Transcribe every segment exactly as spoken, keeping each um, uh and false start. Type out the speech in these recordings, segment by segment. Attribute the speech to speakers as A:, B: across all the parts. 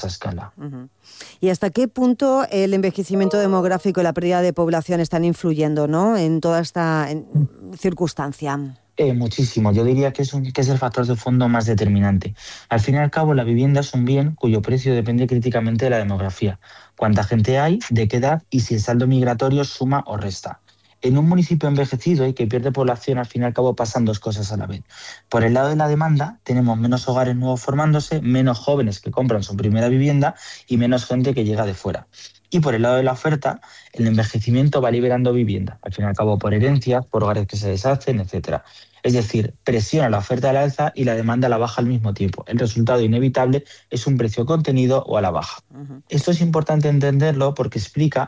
A: escala.
B: Uh-huh. ¿Y hasta qué punto el envejecimiento demográfico y la pérdida de población están influyendo, ¿no?, en toda esta en, circunstancia?
A: Eh, muchísimo. Yo diría que es, un, que es el factor de fondo más determinante. Al fin y al cabo, la vivienda es un bien cuyo precio depende críticamente de la demografía. Cuánta gente hay, de qué edad y si el saldo migratorio suma o resta. En un municipio envejecido y que pierde población, al fin y al cabo pasan dos cosas a la vez. Por el lado de la demanda, tenemos menos hogares nuevos formándose, menos jóvenes que compran su primera vivienda y menos gente que llega de fuera. Y por el lado de la oferta, el envejecimiento va liberando vivienda, al fin y al cabo por herencias, por hogares que se deshacen, etcétera. Es decir, presiona la oferta al alza y la demanda a la baja al mismo tiempo. El resultado inevitable es un precio contenido o a la baja. Uh-huh. Esto es importante entenderlo porque explica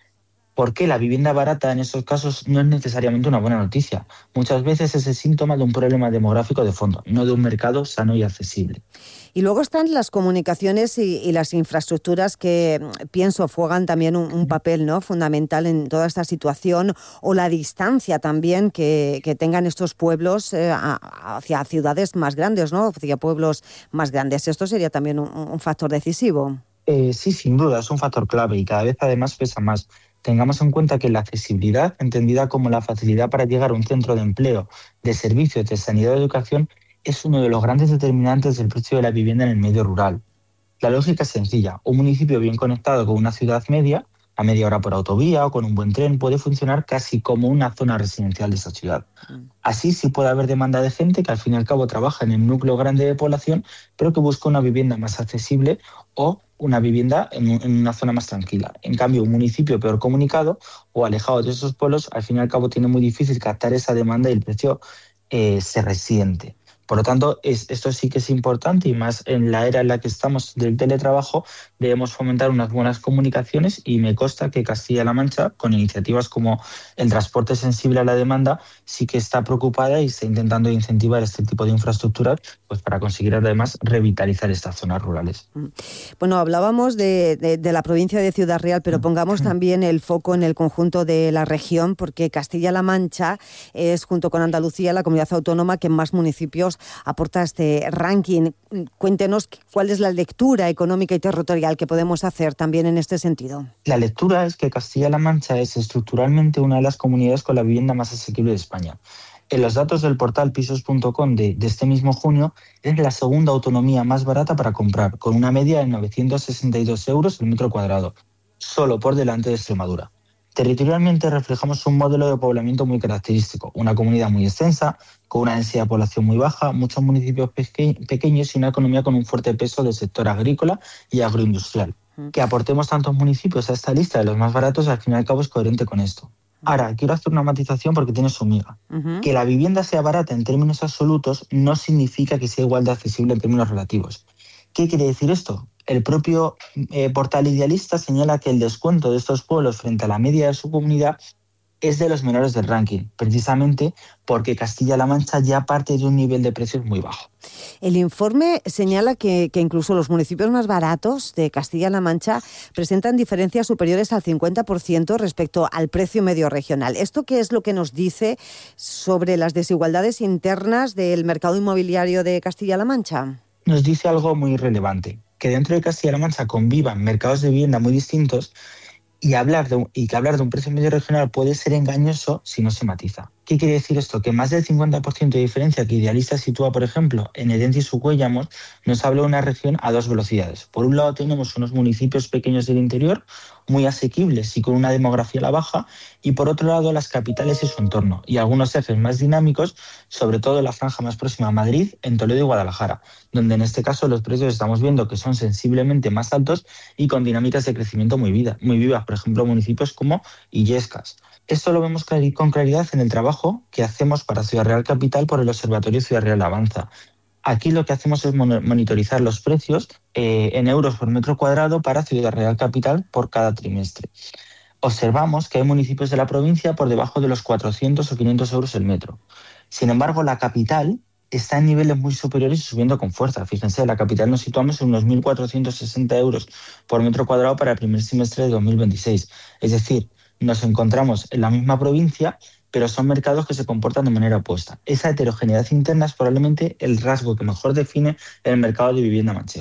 A: por qué la vivienda barata en estos casos no es necesariamente una buena noticia. Muchas veces es el síntoma de un problema demográfico de fondo, no de un mercado sano y accesible.
B: Y luego están las comunicaciones y, y las infraestructuras que, pienso, juegan también un, un papel, ¿no?, fundamental en toda esta situación, o la distancia también que, que tengan estos pueblos eh, a, hacia ciudades más grandes, ¿no?, hacia pueblos más grandes. Esto sería también un, un factor decisivo.
A: Eh, sí, sin duda, es un factor clave y cada vez además pesa más. Tengamos en cuenta que la accesibilidad, entendida como la facilidad para llegar a un centro de empleo, de servicios, de sanidad o de educación, es uno de los grandes determinantes del precio de la vivienda en el medio rural. La lógica es sencilla. Un municipio bien conectado con una ciudad media, a media hora por autovía o con un buen tren, puede funcionar casi como una zona residencial de esa ciudad. Así sí puede haber demanda de gente que al fin y al cabo trabaja en el núcleo grande de población, pero que busca una vivienda más accesible o una vivienda en, un, en una zona más tranquila. En cambio, un municipio peor comunicado o alejado de esos pueblos, al fin y al cabo tiene muy difícil captar esa demanda y el precio eh, se resiente. Por lo tanto, es, esto sí que es importante y más en la era en la que estamos del teletrabajo, debemos fomentar unas buenas comunicaciones y me consta que Castilla-La Mancha, con iniciativas como el transporte sensible a la demanda, sí que está preocupada y está intentando incentivar este tipo de infraestructuras pues para conseguir además revitalizar estas zonas rurales.
B: Bueno, hablábamos de, de, de la provincia de Ciudad Real, pero pongamos también el foco en el conjunto de la región, porque Castilla-La Mancha es, junto con Andalucía, la comunidad autónoma que más municipios aporta este ranking. Cuéntenos cuál es la lectura económica y territorial que podemos hacer también en este sentido.
A: La lectura es que Castilla-La Mancha es estructuralmente una de las comunidades con la vivienda más asequible de España. En los datos del portal pisos punto com de, de este mismo junio, es la segunda autonomía más barata para comprar, con una media de novecientos sesenta y dos euros el metro cuadrado, solo por delante de Extremadura. Territorialmente reflejamos un modelo de poblamiento muy característico, una comunidad muy extensa, con una densidad de población muy baja, muchos municipios peque- pequeños y una economía con un fuerte peso del sector agrícola y agroindustrial. Que aportemos tantos municipios a esta lista de los más baratos, al fin y al cabo es coherente con esto. Ahora, quiero hacer una matización porque tiene su miga. Uh-huh. Que la vivienda sea barata en términos absolutos no significa que sea igual de accesible en términos relativos. ¿Qué quiere decir esto? El propio eh, portal Idealista señala que el descuento de estos pueblos frente a la media de su comunidad es de los menores del ranking, precisamente porque Castilla-La Mancha ya parte de un nivel de precios muy bajo.
B: El informe señala que, que incluso los municipios más baratos de Castilla-La Mancha presentan diferencias superiores al cincuenta por ciento respecto al precio medio regional. ¿Esto qué es lo que nos dice sobre las desigualdades internas del mercado inmobiliario de Castilla-La Mancha?
A: Nos dice algo muy relevante, que dentro de Castilla-La Mancha convivan mercados de vivienda muy distintos y, hablar de un, y que hablar de un precio medio regional puede ser engañoso si no se matiza. ¿Qué quiere decir esto? Que más del cincuenta por ciento de diferencia que Idealista sitúa, por ejemplo, en Herencia y Sucuéllamos, nos habla de una región a dos velocidades. Por un lado tenemos unos municipios pequeños del interior, muy asequibles y con una demografía a la baja, y por otro lado las capitales y su entorno, y algunos ejes más dinámicos, sobre todo la franja más próxima a Madrid, en Toledo y Guadalajara, donde en este caso los precios estamos viendo que son sensiblemente más altos y con dinámicas de crecimiento muy, vida, muy vivas, por ejemplo municipios como Illescas. Esto lo vemos con claridad en el trabajo que hacemos para Ciudad Real Capital por el Observatorio Ciudad Real Avanza. Aquí lo que hacemos es monitorizar los precios eh, en euros por metro cuadrado para Ciudad Real Capital por cada trimestre. Observamos que hay municipios de la provincia por debajo de los cuatrocientos o quinientos euros el metro. Sin embargo, la capital está en niveles muy superiores y subiendo con fuerza. Fíjense, en la capital nos situamos en unos mil cuatrocientos sesenta euros por metro cuadrado para el primer semestre de dos mil veintiséis. Es decir, nos encontramos en la misma provincia, pero son mercados que se comportan de manera opuesta. Esa heterogeneidad interna es probablemente el rasgo que mejor define el mercado de vivienda manchego.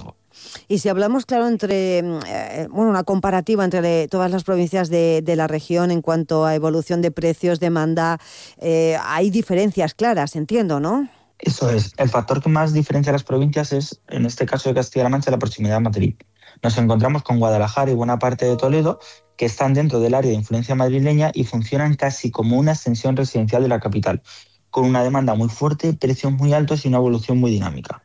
B: Y si hablamos, claro, entre eh, bueno, una comparativa entre todas las provincias de, de la región en cuanto a evolución de precios, demanda, eh, hay diferencias claras, entiendo, ¿no?
A: Eso es. El factor que más diferencia a las provincias es, en este caso de Castilla-La Mancha, la proximidad a Madrid. Nos encontramos con Guadalajara y buena parte de Toledo, que están dentro del área de influencia madrileña y funcionan casi como una extensión residencial de la capital, con una demanda muy fuerte, precios muy altos y una evolución muy dinámica.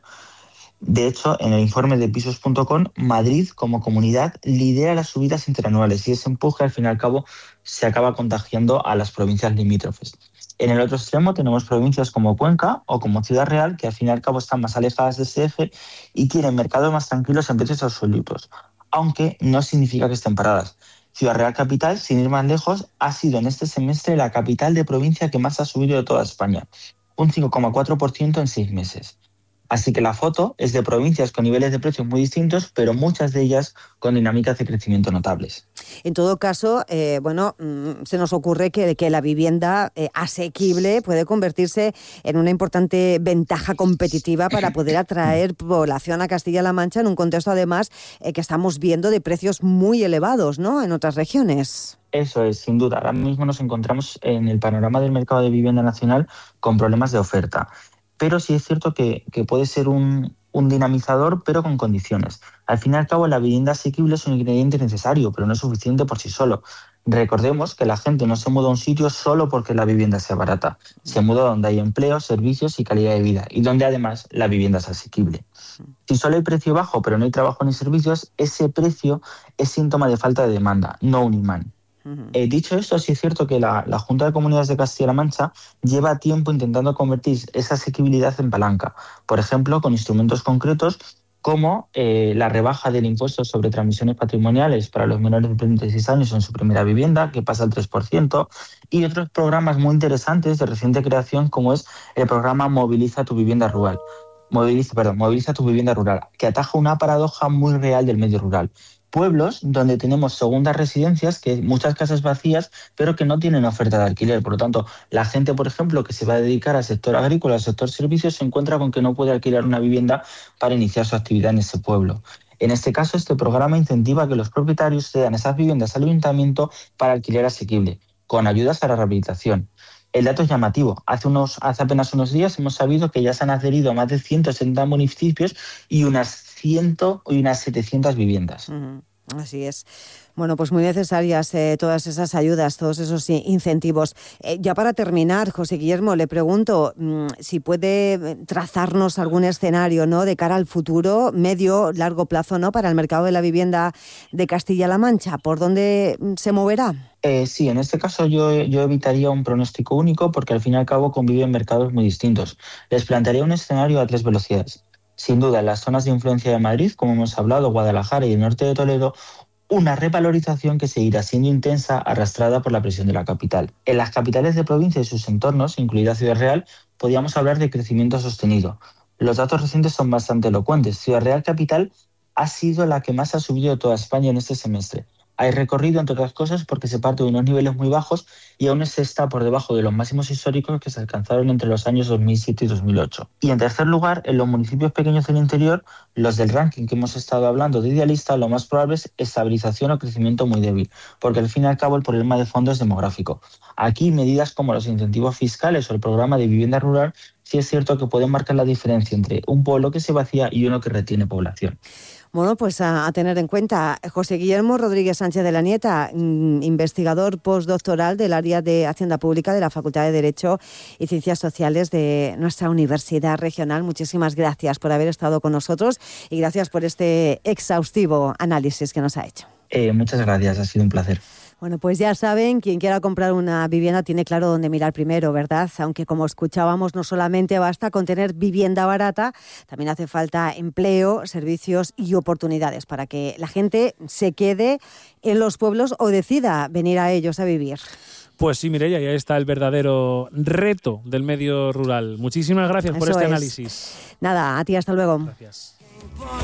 A: De hecho, en el informe de pisos punto com, Madrid como comunidad lidera las subidas interanuales y ese empuje al fin y al cabo se acaba contagiando a las provincias limítrofes. En el otro extremo tenemos provincias como Cuenca o como Ciudad Real, que al fin y al cabo están más alejadas de ese eje y tienen mercados más tranquilos en precios absolutos, aunque no significa que estén paradas. Ciudad Real Capital, sin ir más lejos, ha sido en este semestre la capital de provincia que más ha subido de toda España, un cinco coma cuatro por ciento en seis meses. Así que la foto es de provincias con niveles de precios muy distintos, pero muchas de ellas con dinámicas de crecimiento notables.
B: En todo caso, eh, bueno, mmm, se nos ocurre que, que la vivienda eh, asequible puede convertirse en una importante ventaja competitiva para poder atraer población a Castilla-La Mancha en un contexto, además, eh, que estamos viendo de precios muy elevados, ¿no?, en otras regiones.
A: Eso es, sin duda. Ahora mismo nos encontramos en el panorama del mercado de vivienda nacional con problemas de oferta. Pero sí es cierto que, que puede ser un, un dinamizador, pero con condiciones. Al fin y al cabo, la vivienda asequible es un ingrediente necesario, pero no es suficiente por sí solo. Recordemos que la gente no se muda a un sitio solo porque la vivienda sea barata. Se muda donde hay empleo, servicios y calidad de vida, y donde además la vivienda es asequible. Si solo hay precio bajo, pero no hay trabajo ni servicios, ese precio es síntoma de falta de demanda, no un imán. Eh, dicho esto, sí es cierto que la, la Junta de Comunidades de Castilla-La Mancha lleva tiempo intentando convertir esa asequibilidad en palanca, por ejemplo, con instrumentos concretos como eh, la rebaja del impuesto sobre transmisiones patrimoniales para los menores de treinta y seis años en su primera vivienda, que pasa al tres por ciento, y otros programas muy interesantes de reciente creación, como es el programa Moviliza tu vivienda rural. Moviliza, perdón, Moviliza tu vivienda rural, que ataja una paradoja muy real del medio rural. Pueblos donde tenemos segundas residencias, que muchas casas vacías, pero que no tienen oferta de alquiler. Por lo tanto, la gente, por ejemplo, que se va a dedicar al sector agrícola, al sector servicios, se encuentra con que no puede alquilar una vivienda para iniciar su actividad en ese pueblo. En este caso, este programa incentiva que los propietarios cedan esas viviendas al ayuntamiento para alquiler asequible, con ayudas a la rehabilitación. El dato es llamativo. Hace, unos, hace apenas unos días hemos sabido que ya se han adherido más de ciento setenta municipios y unas cien y unas setecientas viviendas.
B: Uh-huh. Así es. Bueno, pues muy necesarias eh, todas esas ayudas, todos esos incentivos. Eh, ya para terminar, José Guillermo, le pregunto mmm, si puede trazarnos algún escenario, ¿no?, de cara al futuro, medio, largo plazo, ¿no?, para el mercado de la vivienda de Castilla-La Mancha. ¿Por dónde se moverá?
A: Eh, sí, en este caso yo, yo evitaría un pronóstico único porque al fin y al cabo conviven mercados muy distintos. Les plantearía un escenario a tres velocidades. Sin duda, en las zonas de influencia de Madrid, como hemos hablado, Guadalajara y el norte de Toledo, una revalorización que seguirá siendo intensa, arrastrada por la presión de la capital. En las capitales de provincia y sus entornos, incluida Ciudad Real, podríamos hablar de crecimiento sostenido. Los datos recientes son bastante elocuentes. Ciudad Real Capital ha sido la que más ha subido de toda España en este semestre. Hay recorrido, entre otras cosas, porque se parte de unos niveles muy bajos y aún se está por debajo de los máximos históricos que se alcanzaron entre los años dos mil siete y dos mil ocho. Y en tercer lugar, en los municipios pequeños del interior, los del ranking que hemos estado hablando de idealista, lo más probable es estabilización o crecimiento muy débil, porque al fin y al cabo el problema de fondo es demográfico. Aquí medidas como los incentivos fiscales o el programa de vivienda rural sí es cierto que pueden marcar la diferencia entre un pueblo que se vacía y uno que retiene población.
B: Bueno, pues a, a tener en cuenta. José Guillermo Rodríguez Sánchez de la Nieta, investigador postdoctoral del área de Hacienda Pública de la Facultad de Derecho y Ciencias Sociales de nuestra Universidad Regional. Muchísimas gracias por haber estado con nosotros y gracias por este exhaustivo análisis que nos ha hecho.
A: Eh, muchas gracias, ha sido un placer.
B: Bueno, pues ya saben, quien quiera comprar una vivienda tiene claro dónde mirar primero, ¿verdad? Aunque como escuchábamos, no solamente basta con tener vivienda barata, también hace falta empleo, servicios y oportunidades para que la gente se quede en los pueblos o decida venir a ellos a vivir.
C: Pues sí, Mireia, y ahí está el verdadero reto del medio rural. Muchísimas gracias por
B: Eso
C: este
B: es.
C: análisis.
B: Nada, a ti hasta luego.
C: Gracias.